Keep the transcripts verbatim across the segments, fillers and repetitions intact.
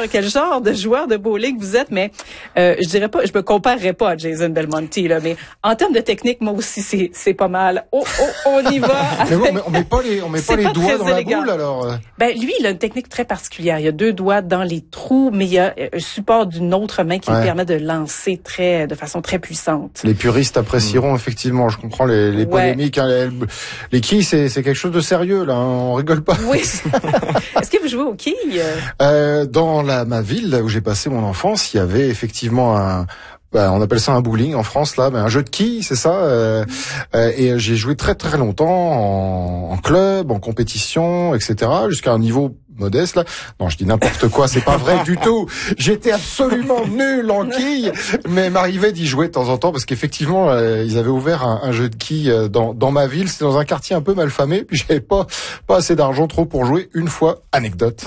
quel genre de joueur de bowling vous êtes, mais euh, je dirais pas, je me comparerais pas à Jason Belmonte, là, mais en termes de technique, moi aussi, c'est, c'est pas mal. Oh, oh, on y va. Mais bon, on met pas les, on met pas les pas doigts dans élégant. la boule, alors. Ben, lui, il a une technique très particulière. Il a deux doigts dans les trous, mais il y a un support d'une autre main qui ouais. lui permet de lancer très, de façon très puissante. Les puristes apprécieront, mmh. effectivement. Je comprends les, les ouais. polémiques, hein, les, les quilles, c'est, c'est quelque chose de sérieux, là. Hein, on rigole pas. Oui. Est-ce que vous jouez aux quilles? Euh, dans la, ma ville, où j'ai passé mon enfance, il y avait effectivement un, bah, on appelle ça un bowling en France, là, mais un jeu de quilles, c'est ça. Euh, euh, et j'ai joué très très longtemps en, en club, en compétition, et cetera, jusqu'à un niveau modeste, là. Non, je dis n'importe quoi, c'est pas vrai du tout. J'étais absolument nul en quilles, mais m'arrivait d'y jouer de temps en temps parce qu'effectivement, euh, ils avaient ouvert un, un jeu de quilles dans, dans ma ville. C'était dans un quartier un peu malfamé, puis j'avais pas, pas assez d'argent trop pour jouer. Une fois, anecdote.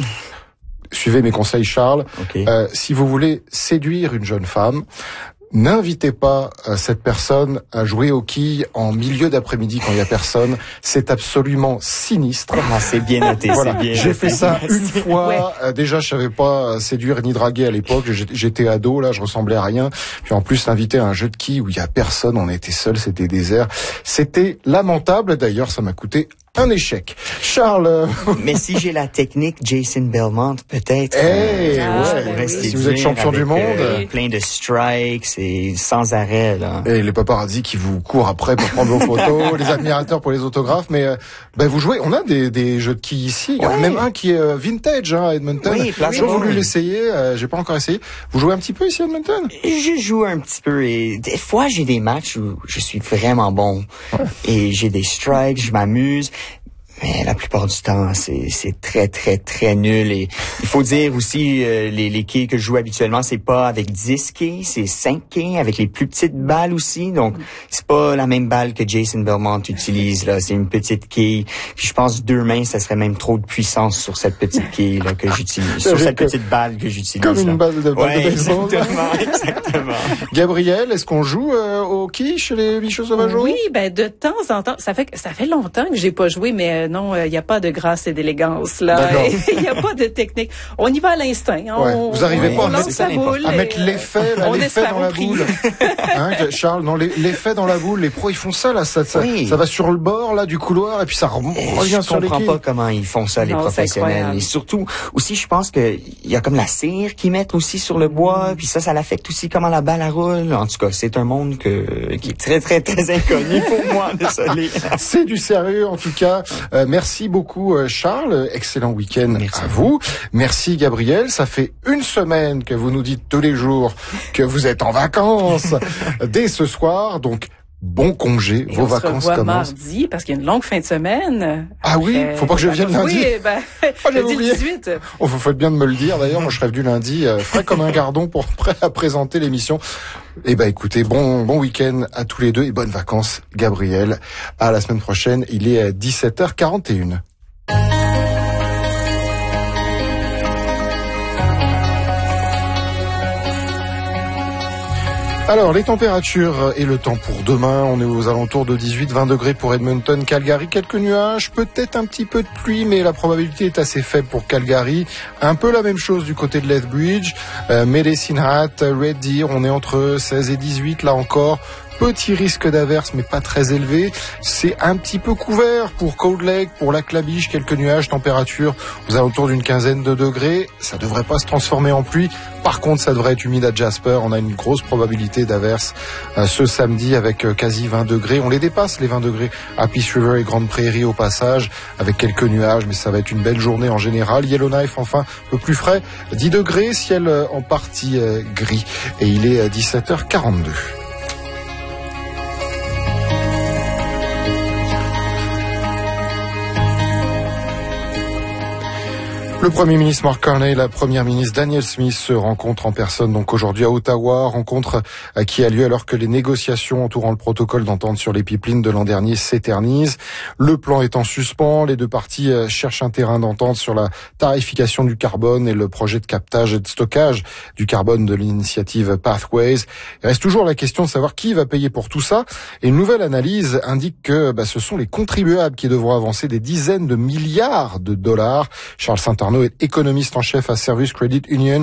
Suivez mes conseils, Charles. Okay. Euh, si vous voulez séduire une jeune femme, n'invitez pas euh, cette personne à jouer aux quilles en milieu d'après-midi quand il y a personne. C'est absolument sinistre. Ah, c'est bien noté. Voilà. C'est bien J'ai noté. fait ça une fois. Ouais. Euh, déjà, je savais pas séduire ni draguer à l'époque. J'étais ado, là, je ressemblais à rien. Puis en plus, l'inviter à un jeu de quilles où il y a personne, on était seuls, c'était désert. C'était lamentable. D'ailleurs, ça m'a coûté un échec. Charles. Mais si j'ai la technique Jason Belmont, peut-être. Hey, euh, ouais. Si vous êtes champion du monde. Euh, plein de strikes et sans arrêt, là. Et les paparazzis qui vous courent après pour prendre vos photos, les admirateurs pour les autographes. Mais, euh, ben, vous jouez, on a des, des jeux de quilles ici. Il y en a ouais. même un qui est vintage, hein, à Edmonton. Oui, j'ai toujours voulu l'essayer. Euh, j'ai pas encore essayé. Vous jouez un petit peu ici à Edmonton? Je joue un petit peu et des fois j'ai des matchs où je suis vraiment bon. Ouais. Et j'ai des strikes, je m'amuse. Mais la plupart du temps, c'est c'est très très très nul. Et il faut dire aussi euh, les les quilles que je joue habituellement, c'est pas avec dix quilles, c'est cinq quilles avec les plus petites balles aussi. Donc c'est pas la même balle que Jason Belmont utilise là. C'est une petite quille. Puis je pense deux mains, ça serait même trop de puissance sur cette petite quille là que j'utilise, sur cette petite balle que j'utilise. Comme là. une balle de, balle ouais, de baseball. Exactement, exactement. Gabriel, est-ce qu'on joue euh, aux quilles chez les Bichots Sauvageaux? Oui, ben de temps en temps. Ça fait ça fait longtemps que j'ai pas joué, mais euh, non, il euh, y a pas de grâce et d'élégance là. Il y a pas de technique. On y va à l'instinct. Hein. Ouais. Vous arrivez pas à mettre, sa boule à mettre l'effet, là, l'effet dans la boule. Hein, Charles, non, l'effet dans la boule. Les pros ils font ça là, ça, ça, oui. ça va sur le bord là du couloir et puis ça revient sur les quilles. Je comprends pas comment ils font ça les non, professionnels. Et surtout aussi, je pense que il y a comme la cire qu'ils mettent aussi sur le bois, puis ça, ça l'affecte aussi comment la balle roule. En tout cas, c'est un monde que qui est très très très inconnu pour moi. Désolé. C'est du sérieux en tout cas. Euh, merci beaucoup Charles. Excellent week-end merci à vous. Merci Gabriel. Ça fait une semaine que vous nous dites tous les jours que vous êtes en vacances dès ce soir. Donc bon congé, et vos on vacances se revoit commencent. Mardi parce qu'il y a une longue fin de semaine. Ah Après, oui, faut pas que je vienne lundi. Oui, ben, oh, le dix-huit. Oh, vous faites bien de me le dire. D'ailleurs, moi je rêve du lundi, euh, frais comme un gardon pour prêt à présenter l'émission. Eh ben écoutez, bon bon week-end à tous les deux et bonnes vacances Gabriel. À la semaine prochaine. Il est à dix-sept heures quarante et une. Alors, les températures et le temps pour demain, on est aux alentours de dix-huit vingt degrés pour Edmonton, Calgary, quelques nuages, peut-être un petit peu de pluie, mais la probabilité est assez faible pour Calgary. Un peu la même chose du côté de Lethbridge, euh, Medicine Hat, Red Deer, on est entre seize et dix-huit là encore. Petit risque d'averse, mais pas très élevé. C'est un petit peu couvert pour Cold Lake, pour Lac La Biche, quelques nuages, température aux alentours d'une quinzaine de degrés. Ça devrait pas se transformer en pluie. Par contre, ça devrait être humide à Jasper. On a une grosse probabilité d'averse euh, ce samedi avec euh, quasi vingt degrés. On les dépasse, les vingt degrés à Peace River et Grande Prairie au passage, avec quelques nuages, mais ça va être une belle journée en général. Yellowknife, enfin, un peu plus frais, dix degrés, ciel euh, en partie euh, gris. Et il est à dix-sept heures quarante-deux. Le Premier ministre Mark Carney et la Première ministre Danielle Smith se rencontrent en personne donc aujourd'hui à Ottawa, rencontre qui a lieu alors que les négociations entourant le protocole d'entente sur les pipelines de l'an dernier s'éternisent. Le plan est en suspens, les deux parties cherchent un terrain d'entente sur la tarification du carbone et le projet de captage et de stockage du carbone de l'initiative Pathways. Il reste toujours la question de savoir qui va payer pour tout ça et une nouvelle analyse indique que bah, ce sont les contribuables qui devront avancer des dizaines de milliards de dollars. Charles Saint-Arnaud est économiste en chef à Service Credit Union.